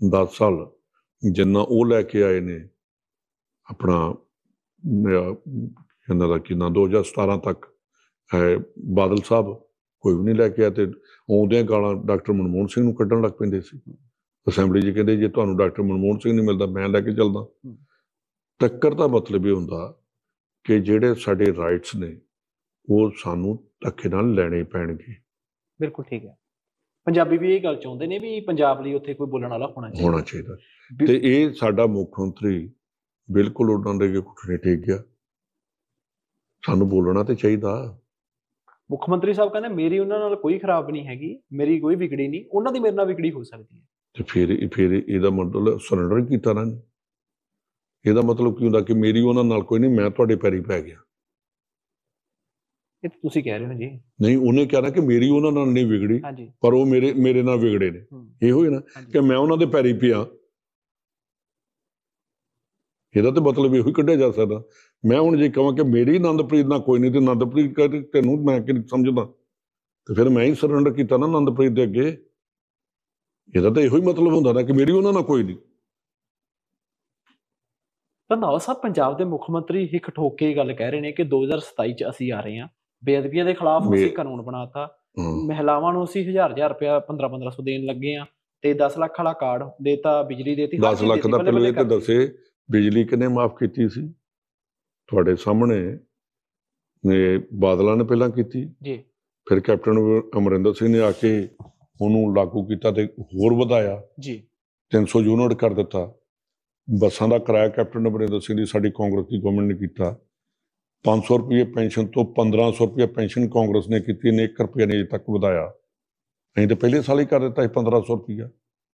10 ਸਾਲ ਜਿੰਨਾ ਉਹ ਲੈ ਕੇ ਆਏ ਨੇ ਆਪਣਾ ਇਹਨਾਂ ਦਾ ਕੀ ਨਾਂ 2017 ਤੱਕ ਬਾਦਲ ਸਾਹਿਬ ਕੋਈ ਵੀ ਨਹੀਂ ਲੈ ਕੇ ਆਇਆ। ਤੇ ਆਉਂਦਿਆਂ ਗਾਲਾਂ ਡਾਕਟਰ ਮਨਮੋਹਨ ਸਿੰਘ ਨੂੰ ਕੱਢਣ ਲੱਗ ਪੈਂਦੇ ਸੀ ਅਸੈਂਬਲੀ 'ਚ, ਕਹਿੰਦੇ ਜੇ ਤੁਹਾਨੂੰ ਡਾਕਟਰ ਮਨਮੋਹਨ ਸਿੰਘ ਨਹੀਂ ਮਿਲਦਾ ਮੈਂ ਲੈ ਕੇ ਚੱਲਦਾ। ਟੱਕਰ ਦਾ ਮਤਲਬ ਇਹ ਹੁੰਦਾ ਕਿ ਜਿਹੜੇ ਸਾਡੇ ਰਾਈਟਸ ਨੇ ਉਹ ਸਾਨੂੰ ਧੱਕੇ ਨਾਲ ਲੈਣੇ ਪੈਣਗੇ। ਬਿਲਕੁਲ ਠੀਕ ਹੈ। ਪੰਜਾਬੀ ਵੀ ਇਹ ਗੱਲ ਚਾਹੁੰਦੇ ਨੇ ਵੀ ਪੰਜਾਬ ਲਈ ਉੱਥੇ ਕੋਈ ਬੋਲਣ ਵਾਲਾ ਹੋਣਾ ਚਾਹੀਦਾ। ਤੇ ਇਹ ਸਾਡਾ ਮੁੱਖ ਮੰਤਰੀ ਬਿਲਕੁਲ ਉਹਨਾਂ ਦੇ ਘੁੱਟਣੇ ਟੇਕ ਗਿਆ। ਸਾਨੂੰ ਬੋਲਣਾ ਤੇ ਚਾਹੀਦਾ। ਮੁੱਖ ਮੰਤਰੀ ਸਾਹਿਬ ਕਹਿੰਦੇ ਮੇਰੀ ਉਹਨਾਂ ਨਾਲ ਕੋਈ ਖਰਾਬ ਨਹੀਂ ਹੈਗੀ, ਮੇਰੀ ਕੋਈ ਵਿਗੜੀ ਨਹੀਂ, ਉਹਨਾਂ ਦੀ ਮੇਰੇ ਨਾਲ ਵਿਗੜੀ ਹੋ ਸਕਦੀ ਹੈ। ਤੇ ਫਿਰ ਇਹਦਾ ਮਤਲਬ ਸਰੈਂਡਰ ਕੀਤਾ ਨਾ। ਇਹਦਾ ਮਤਲਬ ਕੀ ਹੁੰਦਾ ਕਿ ਮੇਰੀ ਉਹਨਾਂ ਨਾਲ ਕੋਈ ਨਹੀਂ, ਮੈਂ ਤੁਹਾਡੇ ਪੈਰੀ ਪੈ ਗਿਆ। ਇਹ ਤੁਸੀਂ ਕਹਿ ਰਹੇ ਹੋ ਜੀ। ਨਹੀਂ, ਉਹਨੇ ਕਹਿਣਾ ਕਿ ਮੇਰੀ ਉਹਨਾਂ ਨਾਲ ਨਹੀਂ ਵਿਗੜੀ, ਪਰ ਉਹ ਮੇਰੇ ਨਾਲ ਵਿਗੜੇ ਨੇ। ਇਹੋ ਹੀ ਨਾ ਕਿ ਮੈਂ ਉਹਨਾਂ ਦੇ ਪੈਰੀ ਪਿਆ। ਇਹਦਾ ਤਾਂ ਮਤਲਬ ਇਹੋ ਹੀ ਕੱਢਿਆ ਜਾ ਸਕਦਾ। ਮੈਂ ਹੁਣ ਜੇ ਕਹਾਂ ਕਿ ਮੇਰੀ ਆਨੰਦਪ੍ਰੀਤ ਨਾਲ ਕੋਈ ਨਹੀਂ ਤੇ ਆਨੰਦਪ੍ਰੀਤ ਕਹਿੰਦੇ ਤੈਨੂੰ ਮੈਂ ਕਿ ਸਮਝਦਾ, ਤੇ ਫਿਰ ਮੈਂ ਹੀ ਸਰੈਂਡਰ ਕੀਤਾ ਨਾ ਆਨੰਦਪ੍ਰੀਤ ਦੇ ਅੱਗੇ। ਇਹਦਾ ਤਾਂ ਇਹੋ ਹੀ ਮਤਲਬ ਹੁੰਦਾ ਨਾ ਕਿ ਮੇਰੀ ਉਹਨਾਂ ਨਾਲ ਕੋਈ ਨਹੀਂ। ਰੰਧਾਵਾ ਸਾਹਿਬ, ਪੰਜਾਬ ਦੇ ਮੁੱਖ ਮੰਤਰੀ ਹਿੱਕ ਠੋਕ ਕੇ ਗੱਲ ਕਹਿ ਰਹੇ ਨੇ ਕਿ 2027 ਚ ਅਸੀਂ ਆ ਰਹੇ ਹਾਂ, ਬੇਅਦਬੀਆਂ ਦੇ ਖਿਲਾਫ ਅਸੀਂ ਕਾਨੂੰਨ ਬਣਾਤਾ, ਮਹਿਲਾਵਾਂ ਨੂੰ ਅਸੀਂ 1000 ਰੁਪਇਆ 1500 ਦੇਣ ਲੱਗੇ ਆ, ਤੇ 10 ਲੱਖ ਵਾਲਾ ਕਾਰਡ ਦੇਤਾ, ਬਿਜਲੀ ਦੇਤੀ। 10 ਲੱਖ ਦਾ ਪਹਿਲੇ ਇਹ ਤਾਂ ਦੱਸੇ ਬਿਜਲੀ ਕਿਹਨੇ ਮਾਫ ਕੀਤੀ ਸੀ? ਤੁਹਾਡੇ ਸਾਹਮਣੇ ਬਾਦਲਾਂ ਨੇ ਪਹਿਲਾਂ ਕੀਤੀ ਜੀ, ਫਿਰ ਕੈਪਟਨ ਅਮਰਿੰਦਰ ਸਿੰਘ ਨੇ ਆ ਕੇ ਉਹਨੂੰ ਲਾਗੂ ਕੀਤਾ ਤੇ ਹੋਰ ਵਧਾਇਆ ਜੀ, 300 ਯੂਨਿਟ ਕਰ ਦਿੱਤਾ। ਬੱਸਾਂ ਦਾ ਕਿਰਾਇਆ ਕੈਪਟਨ ਅਮਰਿੰਦਰ ਸਿੰਘ ਦੀ ਸਾਡੀ ਕਾਂਗਰਸ ਦੀ ਗਵਰਨਮੈਂਟ ਨੇ ਕੀਤਾ। 500 ਰੁਪਏ ਪੈਨਸ਼ਨ ਤੋਂ 1500 ਰੁਪਏ ਪੈਨਸ਼ਨ ਕਾਂਗਰਸ ਨੇ ਕੀਤੀ, ਨੇ 1 ਰੁਪਇਆ ਨੇ ਅਜੇ ਤੱਕ ਵਧਾਇਆ। ਅਸੀਂ ਤਾਂ ਪਹਿਲੇ ਸਾਲ ਹੀ ਕਰ ਦਿੱਤਾ ਸੀ 1500 ਰੁਪਇਆ।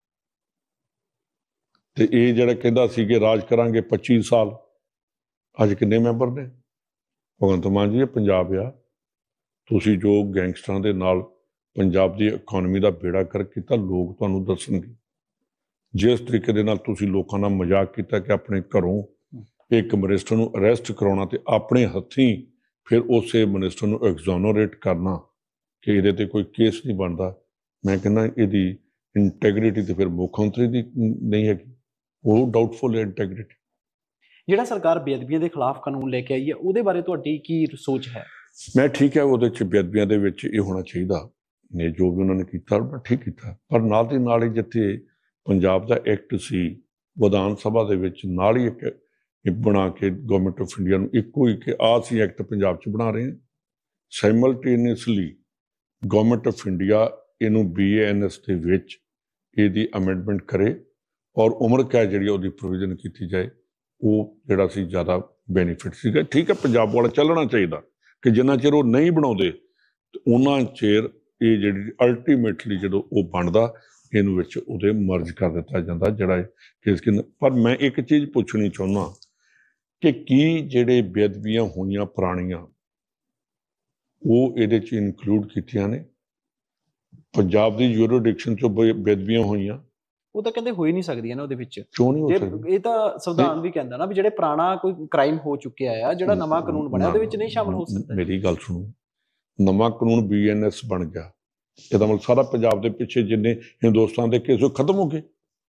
ਤੇ ਇਹ ਜਿਹੜਾ ਕਹਿੰਦਾ ਸੀ ਕਿ ਰਾਜ ਕਰਾਂਗੇ 25 ਸਾਲ, ਅੱਜ ਕਿੰਨੇ ਮੈਂਬਰ ਨੇ? ਭਗਵੰਤ ਮਾਨ ਜੀ, ਇਹ ਪੰਜਾਬ ਆ। ਤੁਸੀਂ ਜੋ ਗੈਂਗਸਟਰਾਂ ਦੇ ਨਾਲ ਪੰਜਾਬ ਦੀ ਇਕੋਨਮੀ ਦਾ ਬੇੜਾ ਗਰਕ ਕੀਤਾ, ਲੋਕ ਤੁਹਾਨੂੰ ਦੱਸਣਗੇ। ਜਿਸ ਤਰੀਕੇ ਦੇ ਨਾਲ ਤੁਸੀਂ ਲੋਕਾਂ ਨਾਲ ਮਜ਼ਾਕ ਕੀਤਾ ਕਿ ਆਪਣੇ ਘਰੋਂ ਇੱਕ ਮਿਨਿਸਟਰ ਨੂੰ ਅਰੈਸਟ ਕਰਾਉਣਾ ਤੇ ਆਪਣੇ ਹੱਥੀਂ ਫਿਰ ਉਸੇ ਮਿਨਿਸਟਰ ਨੂੰ ਐਗਜ਼ੋਨੋਰੇਟ ਕਰਨਾ ਕਿ ਇਹਦੇ ਤੇ ਕੋਈ ਕੇਸ ਨਹੀਂ ਬਣਦਾ, ਮੈਂ ਕਹਿੰਦਾ ਇਹਦੀ ਇੰਟੈਗ੍ਰਿਟੀ ਤੇ ਫਿਰ ਮੁੱਖ ਮੰਤਰੀ ਦੀ ਨਹੀਂ ਹੈਗੀ, ਉਹ ਡਾਊਟਫੁਲ ਹੈ ਇੰਟੈਗ੍ਰਿਟੀ। ਜਿਹੜਾ ਸਰਕਾਰ ਬੇਅਦਬੀਆਂ ਦੇ ਖਿਲਾਫ ਕਾਨੂੰਨ ਲੈ ਕੇ ਆਈ ਹੈ, ਉਹਦੇ ਬਾਰੇ ਤੁਹਾਡੀ ਕੀ ਸੋਚ ਹੈ? ਮੈਂ ਠੀਕ ਹੈ, ਉਹਦੇ 'ਚ ਬੇਅਦਬੀਆਂ ਦੇ ਵਿੱਚ ਇਹ ਹੋਣਾ ਚਾਹੀਦਾ ਨੇ, ਜੋ ਵੀ ਉਹਨਾਂ ਨੇ ਕੀਤਾ ਉਹਨਾਂ ਠੀਕ ਕੀਤਾ, ਪਰ ਨਾਲ ਦੀ ਨਾਲ ਹੀ ਜਿੱਥੇ ਪੰਜਾਬ ਦਾ ਐਕਟ ਸੀ ਵਿਧਾਨ ਸਭਾ ਦੇ ਵਿੱਚ ਨਾਲ ਹੀ ਇੱਕ ਬਣਾ ਕੇ ਗਵਰਨਮੈਂਟ ਆਫ ਇੰਡੀਆ ਨੂੰ ਇੱਕੋ ਹੀ ਕਿ ਆਹ ਅਸੀਂ ਐਕਟ ਪੰਜਾਬ 'ਚ ਬਣਾ ਰਹੇ ਹਾਂ, ਸਾਈਮਲਟੇਨੀਅਸਲੀ ਗਵਰਨਮੈਂਟ ਆਫ ਇੰਡੀਆ ਇਹਨੂੰ BANS ਦੇ ਵਿੱਚ ਇਹਦੀ ਅਮੈਂਡਮੈਂਟ ਕਰੇ ਔਰ ਉਮਰ ਕੈਦ ਜਿਹੜੀ ਉਹਦੀ ਪ੍ਰੋਵੀਜ਼ਨ ਕੀਤੀ ਜਾਏ। ਉਹ ਜਿਹੜਾ ਸੀ ਜ਼ਿਆਦਾ ਬੈਨੀਫਿਟ ਸੀਗਾ। ਠੀਕ ਹੈ, ਪੰਜਾਬ ਵਾਲਾ ਚੱਲਣਾ ਚਾਹੀਦਾ ਕਿ ਜਿੰਨਾ ਚਿਰ ਉਹ ਨਹੀਂ ਬਣਾਉਂਦੇ ਉਹਨਾਂ ਚਿਰ ਇਹ ਜਿਹੜੀ ਅਲਟੀਮੇਟਲੀ ਜਦੋਂ ਉਹ ਬਣਦਾ ਇਹਨੂੰ ਵਿੱਚ ਉਹਦੇ ਮਰਜ ਕਰ ਦਿੱਤਾ ਜਾਂਦਾ ਜਿਹੜਾ ਕੇਸ। ਪਰ ਮੈਂ ਇੱਕ ਚੀਜ਼ ਪੁੱਛਣੀ ਚਾਹੁੰਦਾ ਕਿ ਕੀ ਜਿਹੜੇ ਬੇਅਦਬੀਆਂ ਹੋਈਆਂ ਪੁਰਾਣੀਆਂ ਉਹ ਇਹਦੇ 'ਚ ਇਨਕਲੂਡ ਕੀਤੀਆਂ ਨੇ? ਪੰਜਾਬ ਦੀ ਯੂਰੋਡਿਕਸ਼ਨ 'ਚੋਂ ਬੇਅਦਬੀਆਂ ਹੋਈਆਂ, ਉਹ ਤਾਂ ਕਹਿੰਦੇ ਹੋ ਹੀ ਨਹੀਂ ਸਕਦੀਆਂ ਨਾ ਉਹਦੇ ਵਿੱਚ। ਕਿਉਂ ਨਹੀਂ ਹੋ ਸਕਦੀ? ਇਹ ਤਾਂ ਸੰਵਿਧਾਨ ਵੀ ਕਹਿੰਦਾ ਨਾ ਵੀ ਜਿਹੜੇ ਪੁਰਾਣਾ ਕੋਈ ਕ੍ਰਾਈਮ ਹੋ ਚੁੱਕਿਆ ਆ, ਜਿਹੜਾ ਨਵਾਂ ਕਾਨੂੰਨ ਬਣਿਆ ਉਹਦੇ ਵਿੱਚ ਨਹੀਂ ਸ਼ਾਮਲ ਹੋ ਸਕਦਾ। ਮੇਰੀ ਗੱਲ ਸੁਣੋ, ਨਵਾਂ ਕਾਨੂੰਨ BANS ਬਣ ਗਿਆ, ਇਹਦਾ ਮਤਲਬ ਸਾਰਾ ਪੰਜਾਬ ਦੇ ਪਿੱਛੇ ਜਿੰਨੇ ਹਿੰਦੁਸਤਾਨ ਦੇ ਕੇਸ ਖਤਮ ਹੋ ਗਏ।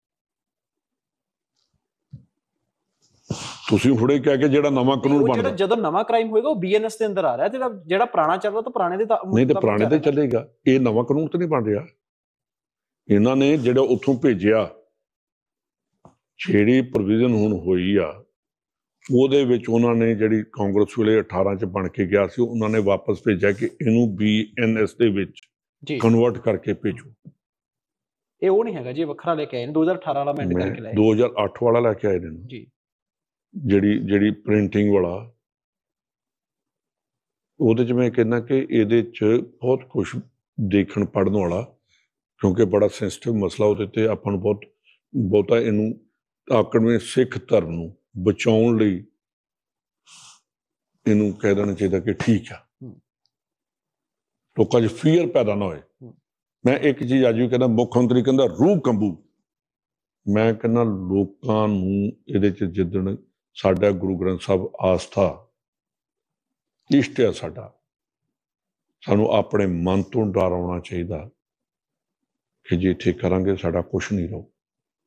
ਤੁਸੀਂ ਹੁਣੇ ਕਹਿ ਕੇ ਜਿਹੜਾ ਨਵਾਂ ਕਾਨੂੰਨ ਬਣਦਾ, ਜਦੋਂ ਨਵਾਂ ਕ੍ਰਾਈਮ ਹੋਏਗਾ ਉਹ BANS ਦੇ ਅੰਦਰ ਆ ਰਿਹਾ, ਜਿਹੜਾ ਪੁਰਾਣਾ ਚੱਲ ਰਿਹਾ ਤਾਂ ਪੁਰਾਣੇ ਦੇ ਨਹੀਂ, ਤੇ ਪੁਰਾਣੇ ਤੇ ਚੱਲੇਗਾ। ਇਹ ਨਵਾਂ ਕਾਨੂੰਨ ਤਾਂ ਨਹੀਂ ਬਣ ਰਿਹਾ। ਇਹਨਾਂ ਨੇ ਜਿਹੜਾ ਉੱਥੋਂ ਭੇਜਿਆ, ਜਿਹੜੀ ਪ੍ਰੋਵੀਜ਼ਨ ਹੁਣ ਹੋਈ ਆ ਉਹਦੇ ਵਿੱਚ ਉਹਨਾਂ ਨੇ ਜਿਹੜੀ ਕਾਂਗਰਸ ਵੇਲੇ 18 ਚ ਬਣ ਕੇ ਗਿਆ ਸੀ, ਉਹਨਾਂ ਨੇ ਵਾਪਸ ਭੇਜਿਆ ਕਿ ਇਹਨੂੰ BANS ਦੇ ਵਿੱਚ ਕਨਵਰਟ ਕਰਕੇ ਭੇਜੋ। ਇਹ ਉਹ ਨਹੀਂ ਹੈਗਾ ਜੀ, ਵੱਖਰਾ ਲੈ ਕੇ ਆਏ ਨੇ 2018 ਵਾਲਾ ਅਮੈਂਡ ਕਰਕੇ ਲਾਇਆ, 2008 ਵਾਲਾ ਲੈ ਕੇ ਆਏ ਨੇ ਜੀ। ਜਿਹੜੀ ਪ੍ਰਿੰਟਿੰਗ ਵਾਲਾ, ਉਹਦੇ 'ਚ ਮੈਂ ਕਹਿੰਦਾ ਕਿ ਇਹਦੇ 'ਚ ਬਹੁਤ ਕੁਛ ਦੇਖਣ ਪੜ੍ਹਨ ਵਾਲਾ, ਕਿਉਂਕਿ ਬੜਾ ਸੈਂਸਿਟਿਵ ਮਸਲਾ ਉਹਦੇ 'ਤੇ ਆਪਾਂ ਨੂੰ ਬਹੁਤਾ ਇਹਨੂੰ ਆਪਣੇ ਸਿੱਖ ਧਰਮ ਨੂੰ ਬਚਾਉਣ ਲਈ ਇਹਨੂੰ ਕਹਿ ਦੇਣਾ ਚਾਹੀਦਾ ਕਿ ਠੀਕ ਆ, ਲੋਕਾਂ 'ਚ ਫੀਅਰ ਪੈਦਾ ਨਾ ਹੋਏ। ਮੈਂ ਇੱਕ ਚੀਜ਼ ਅੱਜ ਵੀ ਕਹਿੰਦਾ, ਮੁੱਖ ਮੰਤਰੀ ਕਹਿੰਦਾ ਰੂਹ ਕੰਬੂ, ਮੈਂ ਕਹਿੰਦਾ ਲੋਕਾਂ ਨੂੰ ਇਹਦੇ 'ਚ ਜਿੱਦਣ ਸਾਡਾ ਗੁਰੂ ਗ੍ਰੰਥ ਸਾਹਿਬ ਆਸਥਾ ਇਸ਼ਟ ਆ ਸਾਡਾ, ਸਾਨੂੰ ਆਪਣੇ ਮਨ ਤੋਂ ਡਰ ਆਉਣਾ ਚਾਹੀਦਾ ਕਿ ਜੇ ਇੱਥੇ ਕਰਾਂਗੇ ਸਾਡਾ ਕੁਛ ਨਹੀਂ ਰਹੂ।